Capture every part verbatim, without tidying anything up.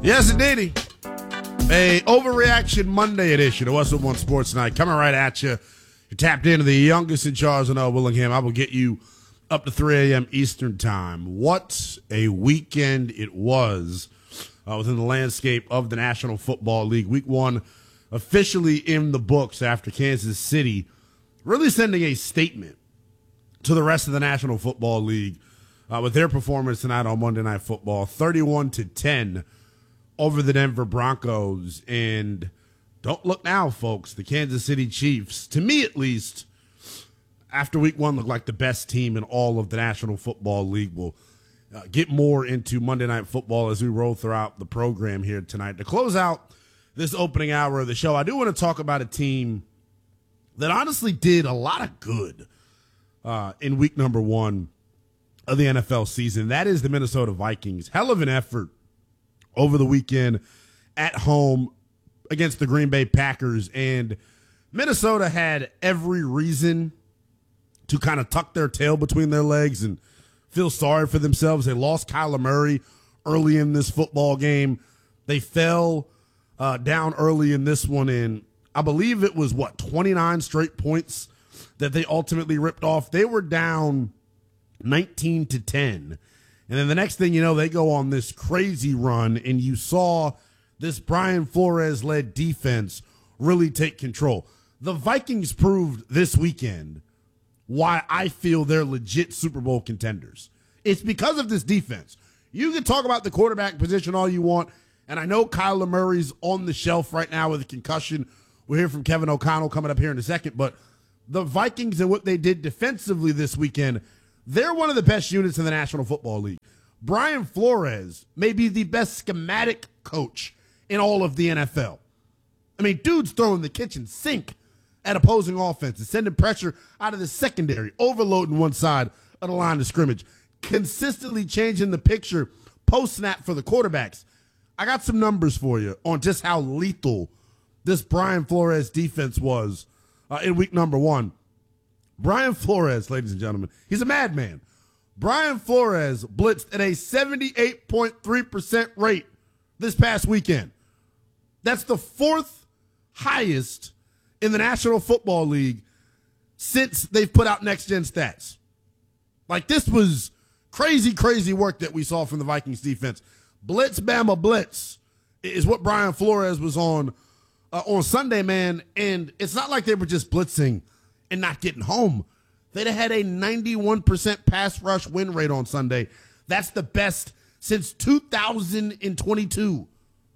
Yes, indeedy. A Overreaction Monday edition of What's Up One Sports Night coming right at you. You're tapped into the youngest in charge in Willingham. I will get you up to three a.m. Eastern time. What a weekend it was uh, within the landscape of the National Football League. Week one officially in the books after Kansas City really sending a statement to the rest of the National Football League uh, with their performance tonight on Monday Night Football, thirty-one to ten over the Denver Broncos. And don't look now, folks, the Kansas City Chiefs, to me at least, after week one, look like the best team in all of the National Football League. We'll uh, get more into Monday Night Football as we roll throughout the program here tonight. To close out this opening hour of the show, I do want to talk about a team that honestly did a lot of good uh, in week number one of the N F L season. That is the Minnesota Vikings. Hell of an effort over the weekend at home against the Green Bay Packers. And Minnesota had every reason to kind of tuck their tail between their legs and feel sorry for themselves. They lost Kyler Murray early in this football game. They fell uh, down early in this one, and I believe it was, what, twenty-nine straight points that they ultimately ripped off. They were down nineteen to ten. And then the next thing you know, they go on this crazy run, and you saw this Brian Flores-led defense really take control. The Vikings proved this weekend why I feel they're legit Super Bowl contenders. It's because of this defense. You can talk about the quarterback position all you want, and I know Kyler Murray's on the shelf right now with a concussion. We'll hear from Kevin O'Connell coming up here in a second, but the Vikings and what they did defensively this weekend, they're one of the best units in the National Football League. Brian Flores may be the best schematic coach in all of the N F L. I mean, dude's throwing the kitchen sink at opposing offenses, sending pressure out of the secondary, overloading one side of the line of scrimmage, consistently changing the picture post-snap for the quarterbacks. I got some numbers for you on just how lethal this Brian Flores defense was uh, in week number one. Brian Flores, ladies and gentlemen, he's a madman. Brian Flores blitzed at a seventy-eight point three percent rate this past weekend. That's the fourth highest in the National Football League since they've put out next-gen stats. Like, this was crazy, crazy work that we saw from the Vikings defense. Blitz, Bama, blitz is what Brian Flores was on uh, on Sunday, man. And it's not like they were just blitzing and not getting home. They'd have had a ninety-one percent pass rush win rate on Sunday. That's the best since two thousand twenty-two.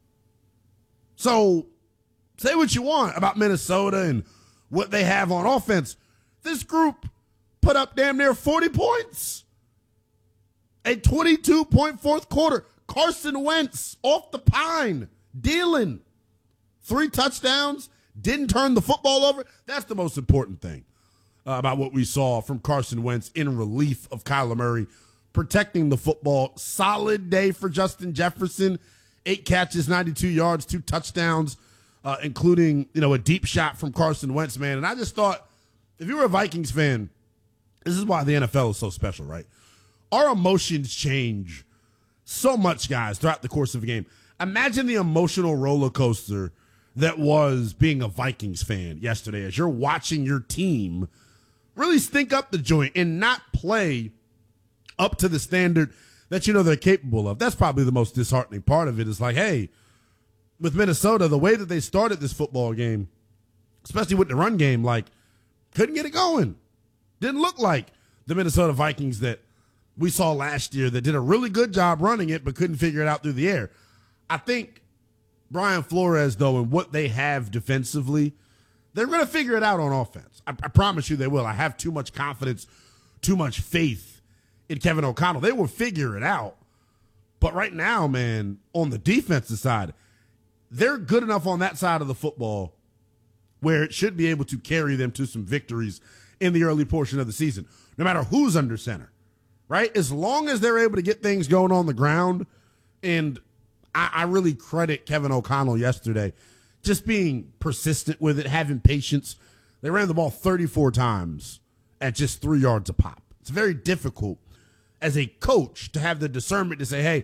So say what you want about Minnesota and what they have on offense. This group put up damn near forty points. A twenty-two point fourth quarter. Carson Wentz off the pine, dealing. Three touchdowns, didn't turn the football over. That's the most important thing uh, about what we saw from Carson Wentz in relief of Kyler Murray, protecting the football. Solid day for Justin Jefferson. Eight catches, ninety-two yards, two touchdowns, uh, including, you know, a deep shot from Carson Wentz, man. And I just thought, if you were a Vikings fan, this is why the N F L is so special, right? Our emotions change so much, guys, throughout the course of a game. Imagine the emotional roller coaster that was being a Vikings fan yesterday as you're watching your team really stink up the joint and not play up to the standard that you know they're capable of. That's probably the most disheartening part of it. Is like, hey, with Minnesota, the way that they started this football game, especially with the run game, like, couldn't get it going. Didn't look like the Minnesota Vikings that we saw last year that did a really good job running it but couldn't figure it out through the air. I think Brian Flores, though, and what they have defensively, they're going to figure it out on offense. I, I promise you they will. I have too much confidence, too much faith in Kevin O'Connell. They will figure it out. But right now, man, on the defensive side, they're good enough on that side of the football where it should be able to carry them to some victories in the early portion of the season, no matter who's under center, right? As long as they're able to get things going on the ground, and I, I really credit Kevin O'Connell yesterday just being persistent with it, having patience. They ran the ball thirty-four times at just three yards a pop. It's very difficult as a coach to have the discernment to say, hey,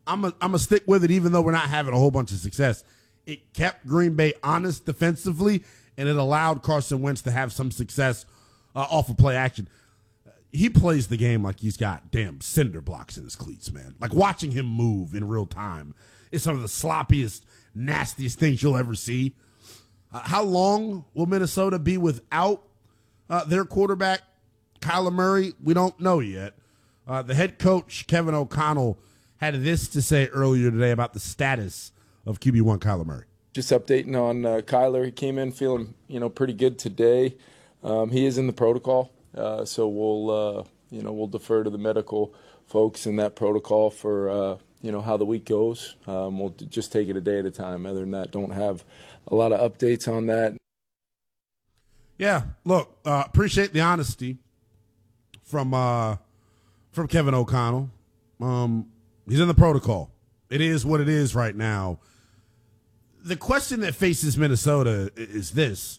I'm a, I'm a stick with it, even though we're not having a whole bunch of success. It kept Green Bay honest defensively, and it allowed Carson Wentz to have some success uh, off of play action. He plays the game like he's got damn cinder blocks in his cleats, man. Like watching him move in real time is some of the sloppiest, nastiest things you'll ever see. Uh, how long will Minnesota be without uh, their quarterback, Kyler Murray? We don't know yet. Uh, the head coach, Kevin O'Connell, had this to say earlier today about the status of Q B one Kyler Murray. Just updating on uh, Kyler. He came in feeling, you know, pretty good today. Um, he is in the protocol, uh, so we'll, uh, you know, we'll defer to the medical folks in that protocol for, uh, you know, how the week goes. Um, we'll just take it a day at a time. Other than that, don't have a lot of updates on that. Yeah, look, uh, appreciate the honesty from uh, from Kevin O'Connell. Um, he's in the protocol. It is what it is right now. The question that faces Minnesota is this.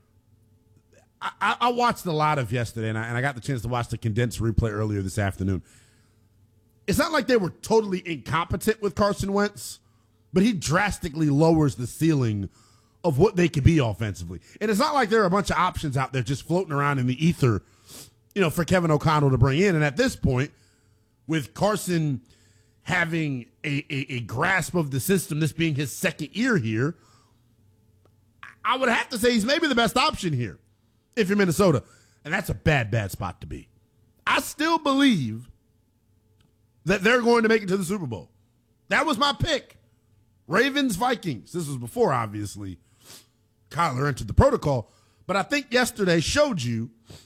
I, I watched a lot of yesterday, and I, and I got the chance to watch the condensed replay earlier this afternoon. It's not like they were totally incompetent with Carson Wentz, but he drastically lowers the ceiling of what they could be offensively. And it's not like there are a bunch of options out there just floating around in the ether, you know, for Kevin O'Connell to bring in. And at this point, with Carson having a, a, a grasp of the system, this being his second year here, I would have to say he's maybe the best option here if you're Minnesota. And that's a bad, bad spot to be. I still believe that they're going to make it to the Super Bowl. That was my pick. Ravens, Vikings. This was before, obviously, Kyler entered the protocol. But I think yesterday showed you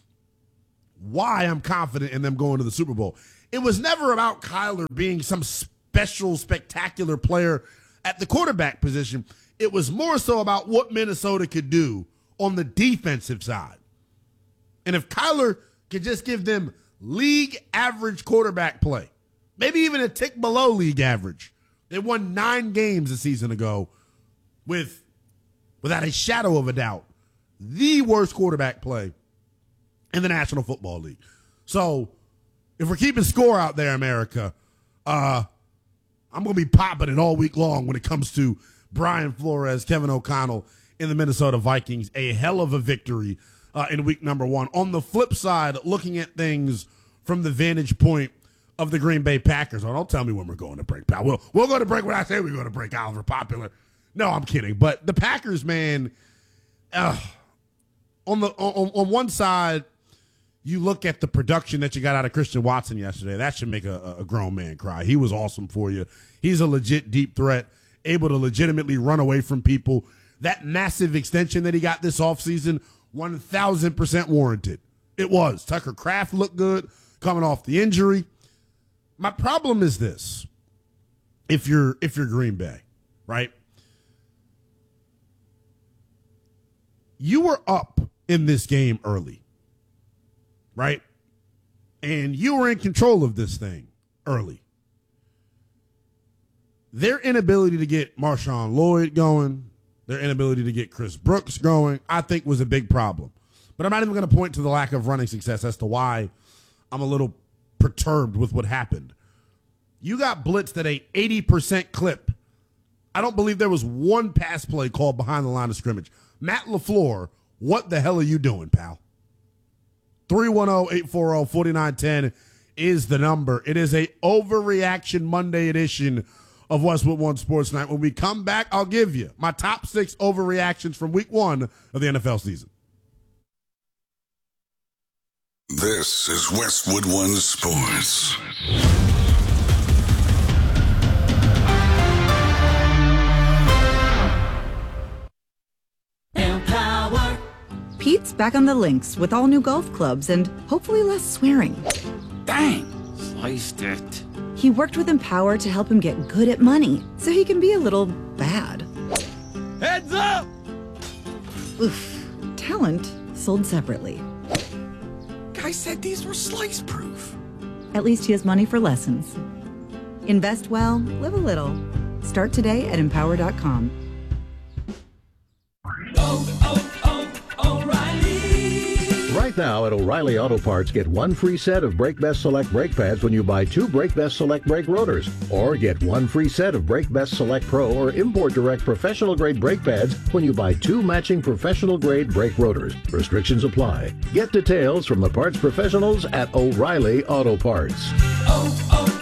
why I'm confident in them going to the Super Bowl. It was never about Kyler being some special, spectacular player at the quarterback position. It was more so about what Minnesota could do on the defensive side. And if Kyler could just give them league average quarterback play, maybe even a tick below league average. They won nine games a season ago with, without a shadow of a doubt, the worst quarterback play in the National Football League. So if we're keeping score out there, America, uh, I'm going to be popping it all week long when it comes to Brian Flores, Kevin O'Connell, in the Minnesota Vikings. A hell of a victory uh, in week number one. On the flip side, looking at things from the vantage point of the Green Bay Packers. Oh, don't tell me when we're going to break, pal. We'll, we'll go to break when I say we're going to break, Oliver Popular. No, I'm kidding. But the Packers, man, uh, on the on, on one side, you look at the production that you got out of Christian Watson yesterday. That should make a, a grown man cry. He was awesome for you. He's a legit deep threat, able to legitimately run away from people. That massive extension that he got this offseason, one thousand percent warranted. It was. Tucker Kraft looked good coming off the injury. My problem is this. If you're if you're Green Bay, right? You were up in this game early, right? And you were in control of this thing early. Their inability to get Marshawn Lloyd going, their inability to get Chris Brooks going, I think was a big problem. But I'm not even going to point to the lack of running success as to why I'm a little perturbed with what happened. You got blitzed at a eighty percent clip. I don't believe there was one pass play called behind the line of scrimmage. Matt LaFleur, what the hell are you doing, pal? three one zero, eight four zero, four nine one zero is the number. It is a Overreaction Monday edition of Westwood One Sports Night. When we come back, I'll give you my top six overreactions from week one of the N F L season. This is Westwood One Sports. Empower. Pete's back on the links with all new golf clubs and hopefully less swearing. Dang, sliced it. He worked with Empower to help him get good at money so he can be a little bad. Heads up! Oof. Talent sold separately. Guy said these were slice proof. At least he has money for lessons. Invest well, live a little. Start today at empower dot com. Oh, oh, oh, O'Reilly. Right now at O'Reilly Auto Parts, get one free set of Brake Best Select brake pads when you buy two Brake Best Select brake rotors. Or get one free set of Brake Best Select Pro or Import Direct professional grade brake pads when you buy two matching professional grade brake rotors. Restrictions apply. Get details from the parts professionals at O'Reilly Auto Parts. Oh,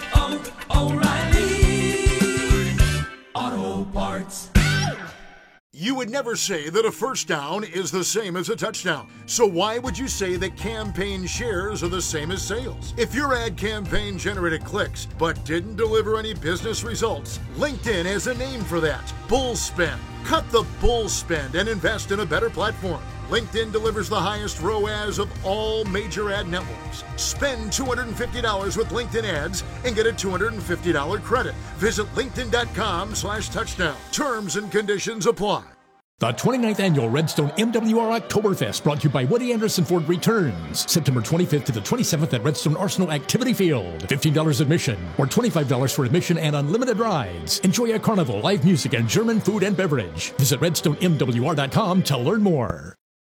oh, oh, O'Reilly Auto Parts. You would never say that a first down is the same as a touchdown. So why would you say that campaign shares are the same as sales? If your ad campaign generated clicks but didn't deliver any business results, LinkedIn has a name for that: bull spend. Cut the bull spend and invest in a better platform. LinkedIn delivers the highest R O A S of all major ad networks. Spend two hundred fifty dollars with LinkedIn ads and get a two hundred fifty dollars credit. Visit linkedin.com slash touchdown. Terms and conditions apply. The twenty-ninth Annual Redstone M W R Oktoberfest, brought to you by Woody Anderson Ford, returns September twenty-fifth to the twenty-seventh at Redstone Arsenal Activity Field. fifteen dollars admission or twenty-five dollars for admission and unlimited rides. Enjoy a carnival, live music, and German food and beverage. Visit redstone m w r dot com to learn more.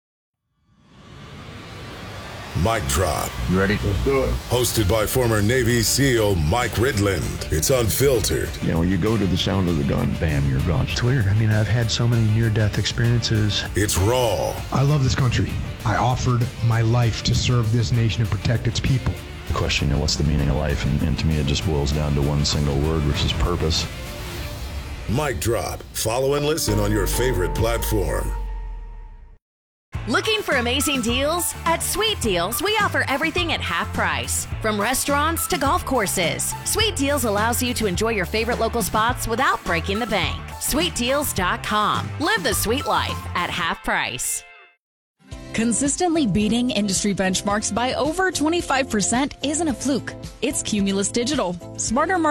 Mic Drop. You ready? Let's do it. Hosted by former Navy SEAL Mike Ridland. It's unfiltered. You know, you go to the sound of the gun, bam, you're gone. It's weird. I mean, I've had so many near-death experiences. It's raw. I love this country. I offered my life to serve this nation and protect its people. The question, you know, what's the meaning of life? And, and to me, it just boils down to one single word, which is purpose. Mic Drop. Follow and listen on your favorite platform. Looking for amazing deals? At Sweet Deals, we offer everything at half price. From restaurants to golf courses, Sweet Deals allows you to enjoy your favorite local spots without breaking the bank. sweet deals dot com. Live the sweet life at half price. Consistently beating industry benchmarks by over twenty-five percent isn't a fluke. It's Cumulus Digital. Smarter marketing.